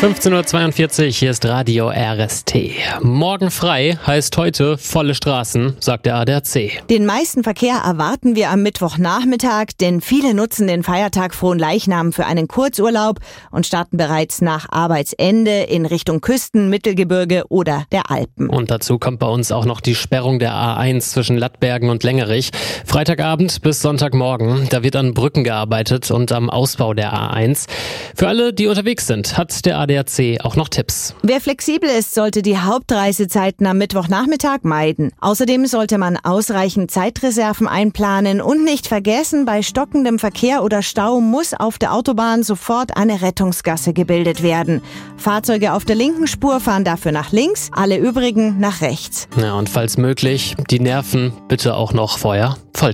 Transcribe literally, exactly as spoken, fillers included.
fünfzehn Uhr zweiundvierzig, hier ist Radio R S T. Morgen frei heißt heute volle Straßen, sagt der A D A C. Den meisten Verkehr erwarten wir am Mittwochnachmittag, denn viele nutzen den Feiertag Fronleichnam für einen Kurzurlaub und starten bereits nach Arbeitsende in Richtung Küsten, Mittelgebirge oder der Alpen. Und dazu kommt bei uns auch noch die Sperrung der A eins zwischen Lattbergen und Längerich. Freitagabend bis Sonntagmorgen, da wird an Brücken gearbeitet und am Ausbau der A eins. Für alle, die unterwegs sind, hat der A D A C auch noch Tipps. Wer flexibel ist, sollte die Hauptreisezeiten am Mittwochnachmittag meiden. Außerdem sollte man ausreichend Zeitreserven einplanen und nicht vergessen, bei stockendem Verkehr oder Stau muss auf der Autobahn sofort eine Rettungsgasse gebildet werden. Fahrzeuge auf der linken Spur fahren dafür nach links, alle übrigen nach rechts. Ja, und falls möglich, die Nerven bitte auch noch vorher voll